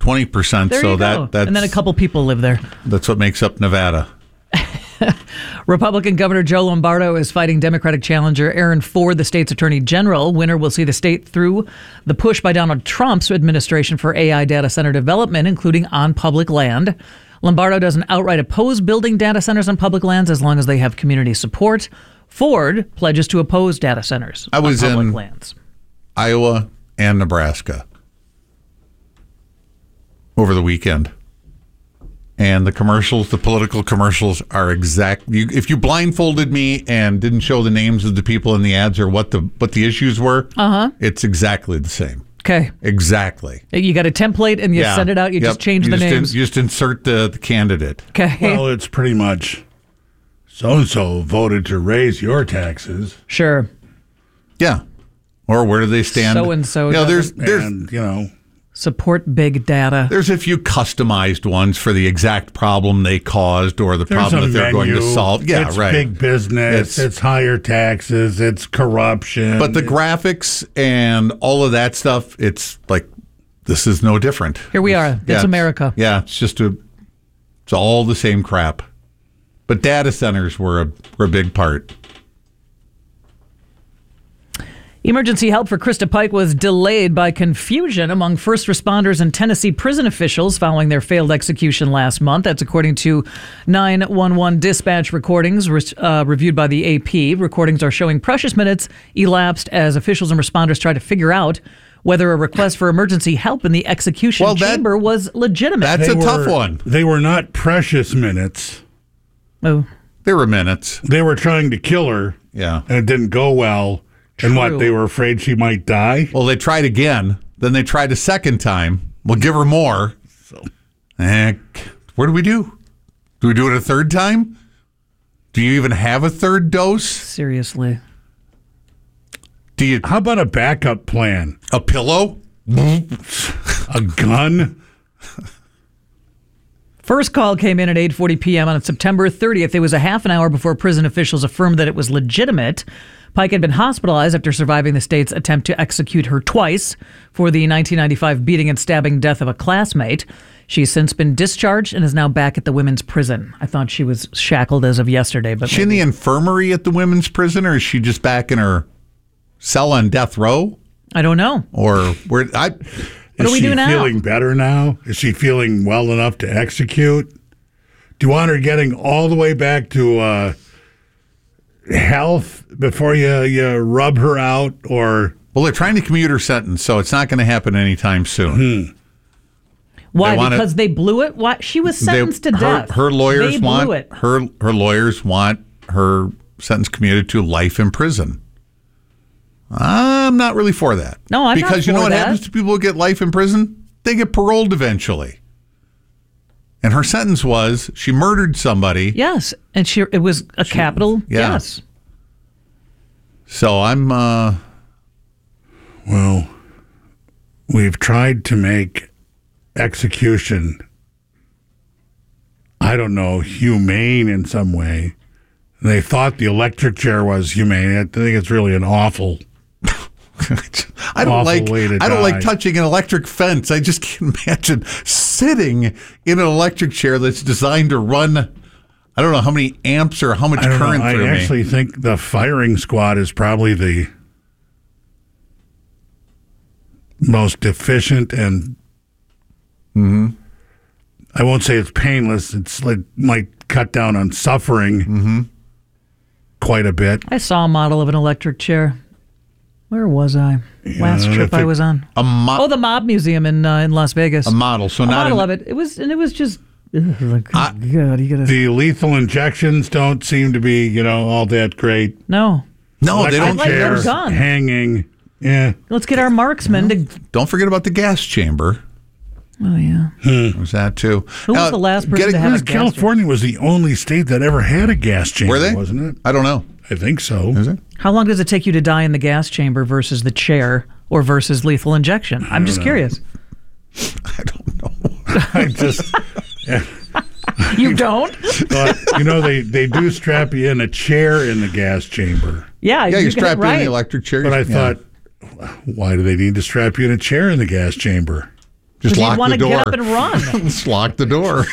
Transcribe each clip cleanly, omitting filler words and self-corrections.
20%. There so you go. that's And then a couple people live there. That's what makes up Nevada. Republican Governor Joe Lombardo is fighting Democratic challenger Aaron Ford, the state's attorney general. Winner will see the state through the push by Donald Trump's administration for AI data center development, including on public land. Lombardo doesn't outright oppose building data centers on public lands as long as they have community support. Ford pledges to oppose data centers on public lands. Iowa and Nebraska over the weekend. And the commercials, the political commercials are exact. If you blindfolded me and didn't show the names of the people in the ads or what the issues were, it's exactly the same. Okay. Exactly. You got a template and you send it out. You just change the names. You just insert the candidate. Okay. Well, it's pretty much so-and-so voted to raise your taxes. Sure. Yeah. Or where do they stand? So-and-so. There's support big data. There's a few customized ones for the exact problem they caused or the problem that they're going to solve. Yeah, it's right. Big business. It's higher taxes. It's corruption. But the graphics and all of that stuff, it's like, this is no different. Here we are. It's America. Yeah, it's all the same crap. But data centers were a big part. Emergency help for Krista Pike was delayed by confusion among first responders and Tennessee prison officials following their failed execution last month. That's according to 911 dispatch recordings reviewed by the AP. Recordings are showing precious minutes elapsed as officials and responders try to figure out whether a request for emergency help in the execution chamber was legitimate. That's a tough one. They were not precious minutes. Oh. They were minutes. They were trying to kill her. Yeah. And it didn't go well. And True. they were afraid she might die? Well, they tried again. Then they tried a second time. We'll give her more. What do we do? Do we do it a third time? Do you even have a third dose? Seriously. How about a backup plan? A pillow? A gun? First call came in at 8:40 p.m. on September 30th. It was a half an hour before prison officials affirmed that it was legitimate. Pike had been hospitalized after surviving the state's attempt to execute her twice for the 1995 beating and stabbing death of a classmate. She's since been discharged and is now back at the women's prison. I thought she was shackled as of yesterday. But is she in the infirmary at the women's prison, or is she just back in her cell on death row? I don't know. Or where? What do we do now? Is she feeling better now? Is she feeling well enough to execute? Do you want her getting all the way back to health before you rub her out? Or well, they're trying to commute her sentence, so it's not going to happen anytime soon. Why? Because they blew it? Why? She was sentenced to death. Her lawyers blew it. Her lawyers want her sentence commuted to life in prison. I'm not really for that. No, I'm not because you for know what that. happens to people who get life in prison? They get paroled eventually. And her sentence was she murdered somebody. Yes, and it was a capital. Yeah. Yes. So I'm. Well, we've tried to make execution, I don't know, humane in some way. They thought the electric chair was humane. I think it's really an awful. I don't die. like touching an electric fence. I just can't imagine sitting in an electric chair that's designed to run. I don't know how many amps or how much current through me. I actually think the firing squad is probably the most efficient and I won't say it's painless. It might cut down on suffering quite a bit. I saw a model of an electric chair. Where was I? Last trip I was on. The Mob Museum in Las Vegas. A model. So a not model of it. It was just. Like, God, you gotta. The lethal injections don't seem to be, all that great. No, they don't. like Chairs, their gun. hanging. Yeah. Let's get our marksmen to. Don't forget about the gas chamber. Oh yeah. There was that too. Who was the last person to have a gas chamber? California was the only state that ever had a gas chamber. Were they? Wasn't it? I don't know. I think so. Is it? How long does it take you to die in the gas chamber versus the chair or versus lethal injection? I'm just curious. I don't know. I just. You don't? But, they do strap you in a chair in the gas chamber. Yeah, you get strap it right. in the electric chair. But I thought, why do they need to strap you in a chair in the gas chamber? Just You'd lock want the to door. get up and run. Just lock the door.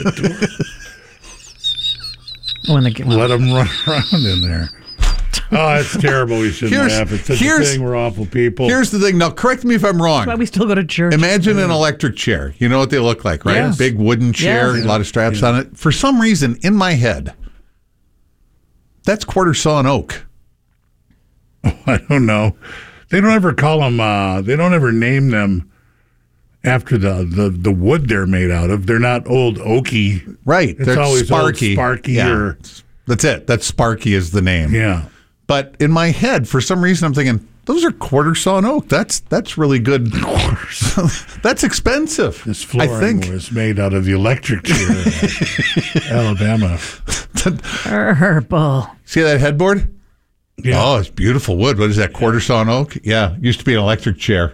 When the, Let them run around in there. Oh, it's terrible. We shouldn't laugh. It's such a thing. We're awful people. Here's the thing. Now, correct me if I'm wrong. that's why we still go to church. Imagine an electric chair. You know what they look like, right? Yes. Big wooden chair, Yes. a lot of straps on it. For some reason, in my head, that's quarter sawn oak. I don't know. They don't ever call them. They don't ever name them after the wood they're made out of. They're not old oaky. Right. It's They're always Sparky. old Sparky Yeah. or That's it. That's Sparky is the name. yeah. But in my head, for some reason, I'm thinking, those are quarter sawn oak. That's really good. That's expensive. This I flooring think. was made out of the electric chair in Alabama. Purple. See that headboard? Yeah. Oh, it's beautiful wood. What is that? Quarter sawn oak? Yeah. Used to be an electric chair.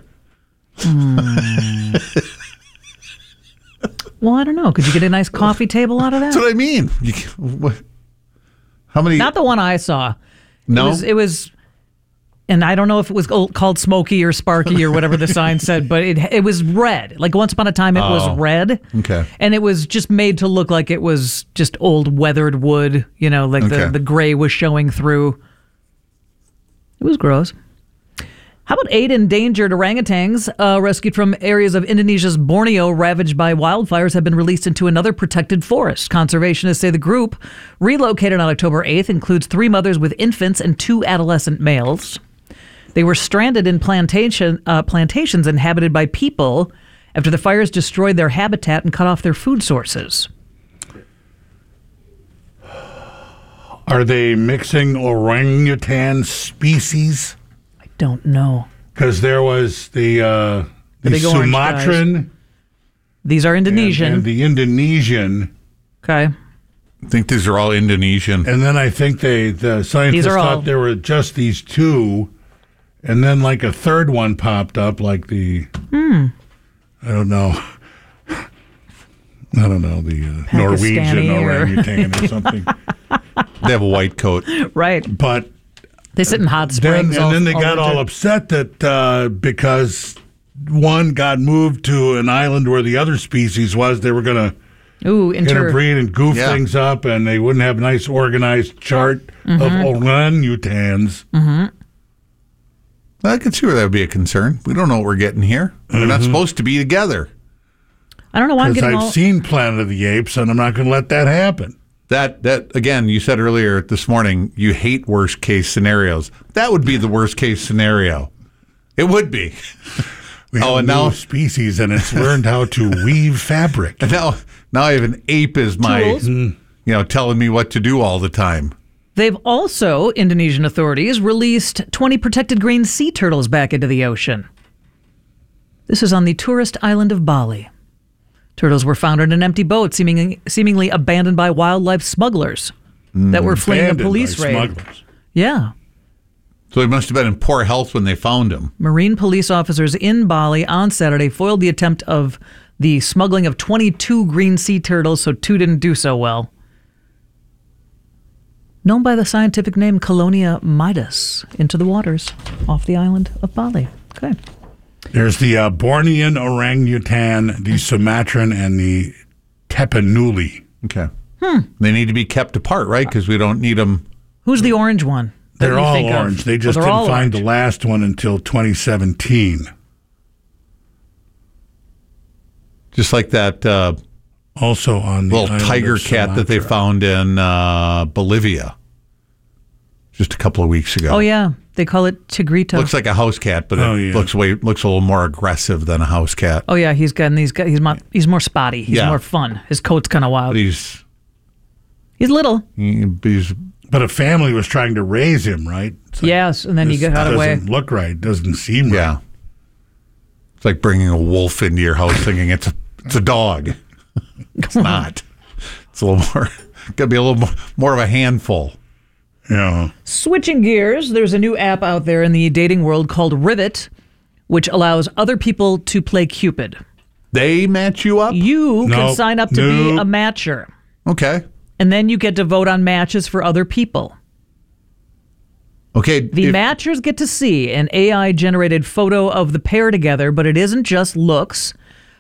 Well, I don't know. Could you get a nice coffee table out of that? That's what I mean. How many? Not the one I saw. No? It was, and I don't know if it was called Smoky or Sparky or whatever the sign said, but it was red. Like once upon a time, it was red. Okay. And it was just made to look like it was just old weathered wood. You know, like Okay. the gray was showing through. It was gross. How about 8 endangered orangutans rescued from areas of Indonesia's Borneo ravaged by wildfires have been released into another protected forest? Conservationists say the group, relocated on October 8th, includes 3 mothers with infants and 2 adolescent males. They were stranded in plantations inhabited by people after the fires destroyed their habitat and cut off their food sources. Are they mixing orangutan species? Don't know. Because there was the big orange Sumatran These are Indonesian. and the Indonesian. Okay. I think these are all Indonesian. And then I think the scientists are all- thought there were just these 2, and then like a third one popped up, like the I don't know, the Norwegian Pakistani or- orangutan or something. They have a white coat. Right. But They sit in hot then springs. and then they got winter. all upset that because one got moved to an island where the other species was, they were going to Ooh, interbreed and goof Yeah. things up, and they wouldn't have a nice organized chart of orangutans. I could see where that would be a concern. We don't know what we're getting here. They're not supposed to be together. I don't know why I'm Because getting I've all. seen Planet of the Apes, and I'm not going to let that happen. That again, you said earlier this morning, you hate worst case scenarios. That would be the worst case scenario. It would be. We have and new now- species, and it's learned how to weave fabric. Now I have an ape as my, Tools. telling me what to do all the time. They've also, Indonesian authorities, released 20 protected green sea turtles back into the ocean. This is on the tourist island of Bali. Turtles were found in an empty boat, seemingly abandoned by wildlife smugglers that were fleeing a Abandoned police by raid. smugglers. Yeah. So he must have been in poor health when they found him. Marine police officers in Bali on Saturday foiled the attempt of the smuggling of 22 green sea turtles, so 2 didn't do so well. Known by the scientific name Colonia midas, into the waters off the island of Bali. Okay. There's the Bornean orangutan, the Sumatran, and the Tepanuli. Okay. They need to be kept apart, right? Because we don't need them. Who's the orange one? that They're you all think of? orange. They just Oh, they're didn't all find orange. the last one until 2017. Just like that Also on the little island tiger of cat that they Sumatra. found in Bolivia just a couple of weeks ago. Oh, yeah. They call it Tigrito. Looks like a house cat, but Oh, it yeah. looks a little more aggressive than a house cat. Oh, yeah. He's more spotty. He's Yeah. more fun. His coat's kind of wild. But he's little. But a family was trying to raise him, right? It's like, Yes. And then he this got away. doesn't look right. Doesn't seem right. yeah. It's like bringing a wolf into your house thinking it's a dog. It's not. It's a little more. Got to be a little more of a handful. Yeah. Switching gears, there's a new app out there in the dating world called Rivet, which allows other people to play Cupid. They match you up. You can Nope. sign up to be Nope. a matcher, Okay. and then you get to vote on matches for other people. Okay. The matchers get to see an AI-generated photo of the pair together, but it isn't just looks.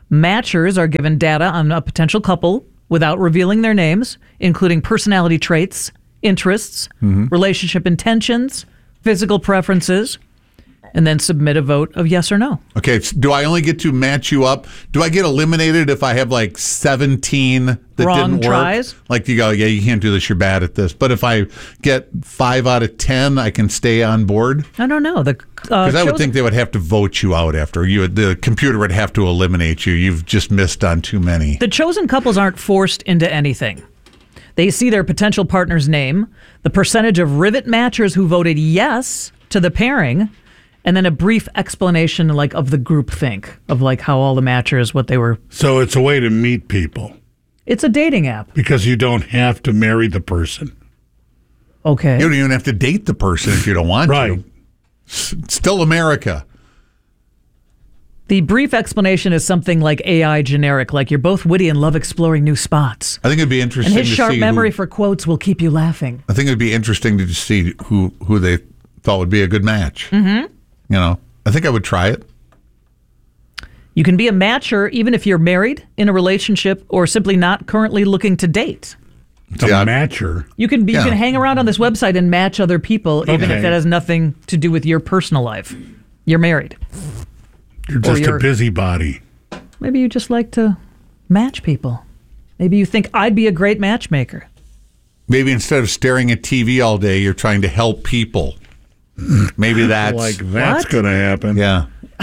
Matchers are given data on a potential couple without revealing their names, including personality traits, interests, relationship intentions, physical preferences, and then submit a vote of yes or no. Okay, do I only get to match you up? Do I get eliminated if I have like 17 that Wrong didn't work? tries? Like you go, yeah, you can't do this, you're bad at this. But if I get 5 out of 10, I can stay on board? I don't know. Because I would think they would have to vote you out after. The computer would have to eliminate you. You've just missed on too many. The chosen couples aren't forced into anything. They see their potential partner's name, the percentage of Rivet matchers who voted yes to the pairing, and then a brief explanation like of the group think of like how all the matchers, what they were. So it's a way to meet people It's a dating app. because you don't have to marry the person. Okay. You don't even have to date the person if you don't want Right. to. Still America. The brief explanation is something like AI generic, like you're both witty and love exploring new spots. I think it'd be And interesting his to sharp see memory who, for quotes will keep you laughing. I think it'd be interesting to just see who they thought would be a good match. Mm-hmm. I think I would try it. You can be a matcher even if you're married, in a relationship, or simply not currently looking to date. It's a Yeah. matcher. You can Yeah. hang around on this website and match other people, even if Okay. it has nothing to do with your personal life. You're married. You're just you're- a busybody. Maybe you just like to match people. Maybe you think I'd be a great matchmaker. Maybe instead of staring at TV all day, you're trying to help people. Maybe that's That's What? going to happen. yeah.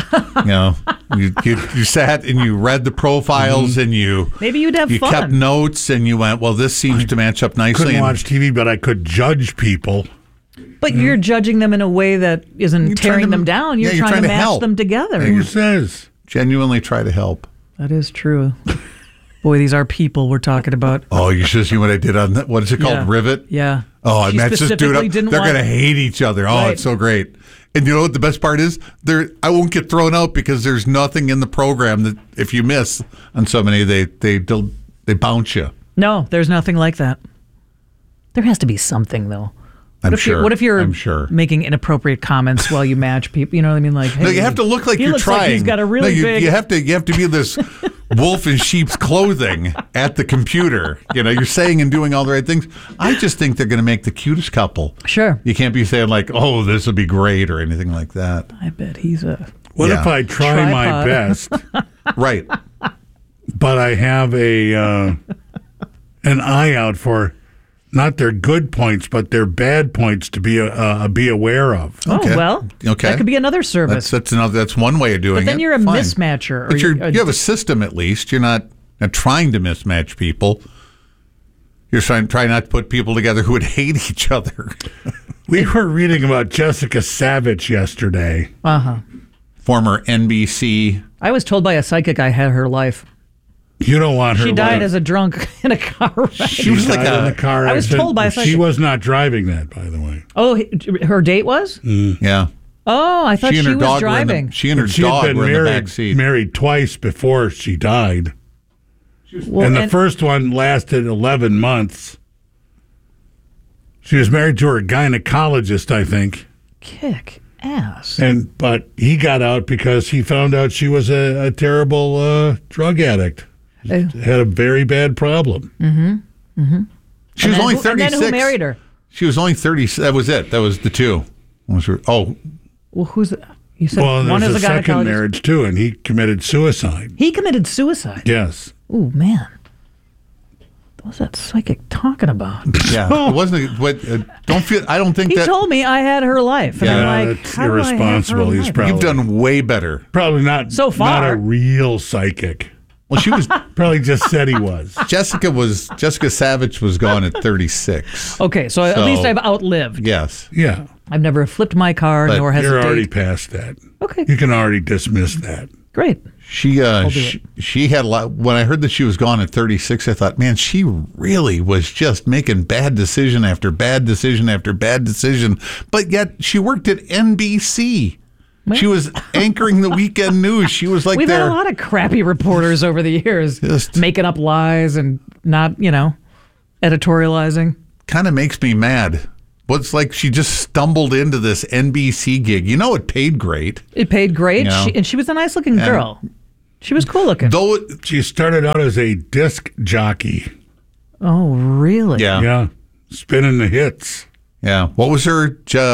You sat and you read the profiles and you Maybe you'd have fun. kept notes and you went, well, this seems to match up nicely. Couldn't and watch TV, but I could judge people. But you're judging them in a way that isn't You're trying tearing to- them down. You're, yeah, you're trying, trying to to match help. them together. Who says? genuinely try to help. That is true. Boy, these are people we're talking about. Oh, you should have seen what I did on that. What is it called? Yeah. Rivet? Yeah. Oh, I She matched this dude specifically up. didn't They're want- going to hate each other. Oh, Right. it's so great. And you know what the best part is? I won't get thrown out because there's nothing in the program that if you miss on so many, they bounce you. No, there's nothing like that. There has to be something, though. I'm What if you're I'm sure. making inappropriate comments while you match people? You know what I mean? Like, hey, No, you have to look like he you're looks trying. Like he's got a really no, big. You have to be this wolf in sheep's clothing at the computer. You're saying and doing all the right things. I just think they're going to make the cutest couple. Sure. You can't be saying like, "Oh, this will be great" or anything like that. I bet he's a. What Yeah. if I try my Tripod. best, Right. but I have an eye out for not their good points, but their bad points to be aware of? Okay. Oh, well. Okay. That could be another service. That's one way of doing it. But then you're a Fine. mismatcher. But or you have a system at least. You're not trying to mismatch people. You're trying not to put people together who would hate each other. We were reading about Jessica Savage yesterday. Uh-huh. Former NBC. I was told by a psychic I had her life. You don't want her. She died life. as a drunk in a car ride. She was like died in a. the car I was accident. told by a She psychic. was not driving that, by the way. Oh, her date was? Yeah. Oh, I thought She and her was dog driving. were she and her She had dog been were in the back seat. married twice before she died. Well, And the first one lasted 11 months. She was married to her gynecologist, I think. kick ass. But he got out because he found out she was a terrible drug addict. Had a very bad problem. She was only And 36. then who married her? She was only 30. That was it. That was the two. Oh, Well, who's you said Well, one there's is a a second gynecologist. marriage, too, and he committed suicide. He committed suicide. Yes. Oh man, what's that psychic talking about? yeah. It wasn't. Don't feel. I don't think He that told me I had her life, and Yeah, I'm like, that's how do I have her irresponsible. He's life? probably you've done way better. Probably not, So far. not a real psychic. Well, she was. Probably just said he was. Jessica Savage was gone at 36. Okay, so at So- least I've outlived. Yes. Yeah. I've never flipped my car, But nor has You're a already date. past that. Okay, You can already dismiss that. great. She had a lot. When I heard that she was gone at 36, I thought, man, she really was just making bad decision after bad decision after bad decision. But yet she worked at NBC. She was anchoring the weekend news. She was like We've had their a lot of crappy reporters over the years, Just- making up lies and not, editorializing. kind of makes me mad. But it's like she just stumbled into this NBC gig. It paid great. It paid great, Yeah. and she was a nice-looking girl. She was cool looking. Though, She started out as a disc jockey. Oh, really? yeah. Yeah. Spinning the hits. Yeah. What was her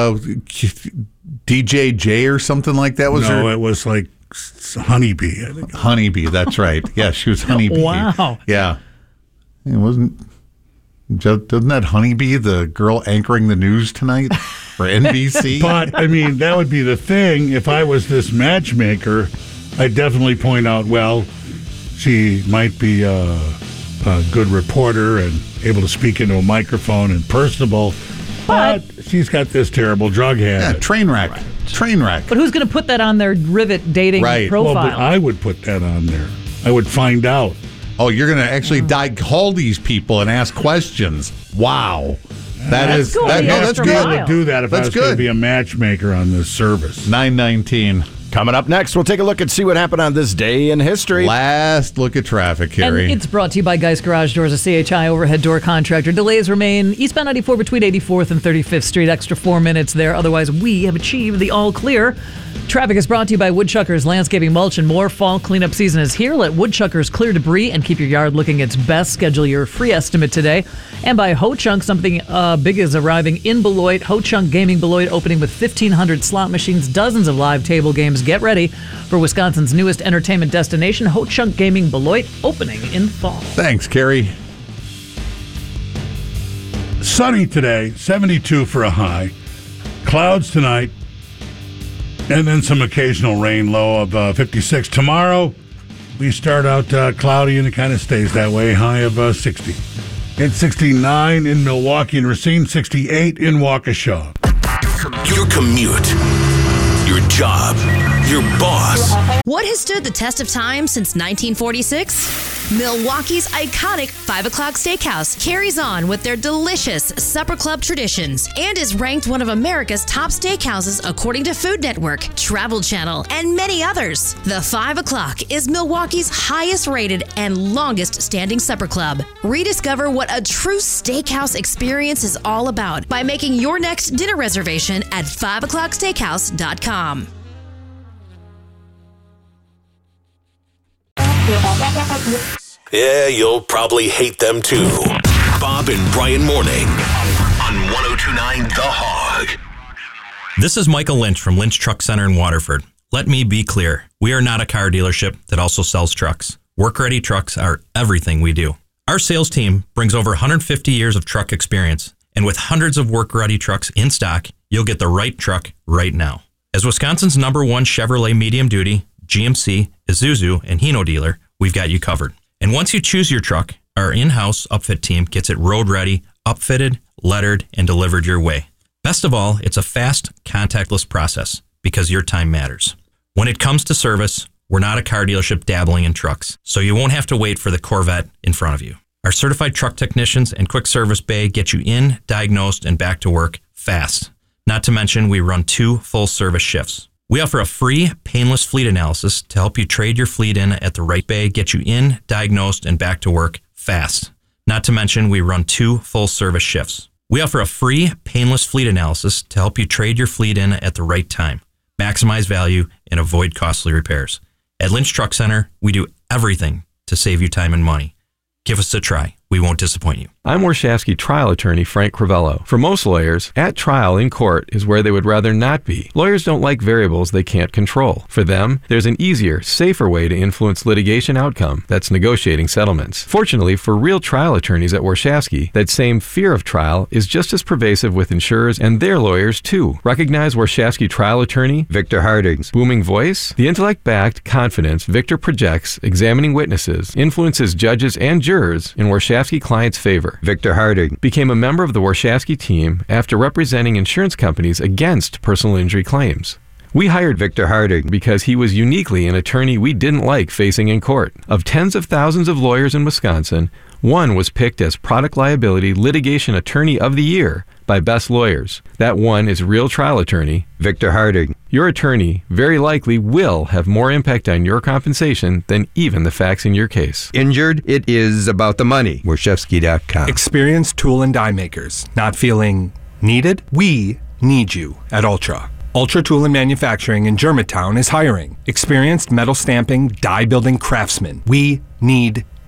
DJJ or something like that? Was No, her it was like Honeybee, I think. Honeybee? That's right. Yeah, she was Honeybee. Wow. Yeah. It wasn't. Doesn't that Honeybee the girl anchoring the news tonight for NBC? But, I mean, that would be the thing. If I was this matchmaker, I'd definitely point out, well, she might be a good reporter and able to speak into a microphone and personable, but she's got this terrible drug Yeah, habit. train wreck. Train wreck. But who's going to put that on their Rivet dating Right. profile? Well, but I would put that on there. I would find out. Oh, you're going to actually call these people and ask questions. Wow. That's cool. that, Yeah, no, that's for I a good. while. would do that if I That's was going to good. be a matchmaker on this service. 9:19. Coming up next, we'll take a look and see what happened on this day in history. Last look at traffic, And Carrie. it's brought to you by Geist Garage Doors, a CHI overhead door contractor. Delays remain eastbound 94 between 84th and 35th Street. Extra 4 minutes there. Otherwise, we have achieved the all clear. Traffic is brought to you by Woodchuckers Landscaping, Mulch, and more. Fall cleanup season is here. Let Woodchuckers clear debris and keep your yard looking its best. Schedule your free estimate today. And by Ho Chunk, something big is arriving in Beloit. Ho Chunk Gaming Beloit opening with 1,500 slot machines, dozens of live table games. Get ready for Wisconsin's newest entertainment destination, Ho Chunk Gaming Beloit, opening in fall. Thanks, Carrie. Sunny today, 72 for a high. Clouds tonight, and then some occasional rain, low of 56. Tomorrow, we start out cloudy, and it kind of stays that way, high of 60. It's 69 in Milwaukee and Racine, 68 in Waukesha. Your commute, your job, your boss. What has stood the test of time since 1946? Milwaukee's iconic 5 o'clock steakhouse carries on with their delicious supper club traditions and is ranked one of America's top steakhouses according to Food Network, Travel Channel, and many others. The 5 o'clock is Milwaukee's highest rated and longest standing supper club. Rediscover what a true steakhouse experience is all about by making your next dinner reservation at 5o'clocksteakhouse.com. Yeah, you'll probably hate them too. Bob and Brian Morning on 102.9 The Hog. This is Michael Lynch from Lynch Truck Center in Waterford. Let me be clear. We are not a car dealership that also sells trucks. Work-ready trucks are everything we do. Our sales team brings over 150 years of truck experience, and with hundreds of work-ready trucks in stock, you'll get the right truck right now. As Wisconsin's #1 Chevrolet medium-duty, GMC, Isuzu, and Hino dealer, we've got you covered. And once you choose your truck, our in-house upfit team gets it road-ready, upfitted, lettered, and delivered your way. Best of all, it's a fast, contactless process because your time matters. When it comes to service, we're not a car dealership dabbling in trucks, so you won't have to wait for the Corvette in front of you. Our certified truck technicians and quick service bay get you in, diagnosed, and back to work fast. Not to mention, we run 2 full-service shifts. We offer a free, painless fleet analysis to help you trade your fleet in at the right bay, get you in, diagnosed, and back to work fast. Not to mention, we run 2 full-service shifts. We offer a free, painless fleet analysis to help you trade your fleet in at the right time, maximize value, and avoid costly repairs. At Lynch Truck Center, we do everything to save you time and money. Give us a try. We won't disappoint you. I'm Warshawski trial attorney Frank Crivello. For most lawyers, at trial in court is where they would rather not be. Lawyers don't like variables they can't control. For them, there's an easier, safer way to influence litigation outcome. That's negotiating settlements. Fortunately, for real trial attorneys at Warshawski, that same fear of trial is just as pervasive with insurers and their lawyers too. Recognize Warshawski trial attorney Victor Harding's booming voice? The intellect-backed confidence Victor projects, examining witnesses, influences judges and jurors in Warshawski clients' favor. Victor Harding became a member of the Warshawski team after representing insurance companies against personal injury claims. We hired Victor Harding because he was uniquely an attorney we didn't like facing in court. Of tens of thousands of lawyers in Wisconsin, one was picked as Product Liability Litigation Attorney of the Year by Best Lawyers. That one is real trial attorney Victor Harding. Your attorney very likely will have more impact on your compensation than even the facts in your case. Injured? It is about the money. Warshawski.com. Experienced tool and die makers. Not feeling needed? We need you at Ultra. Ultra Tool and Manufacturing in Germantown is hiring experienced metal stamping, die building craftsmen. We need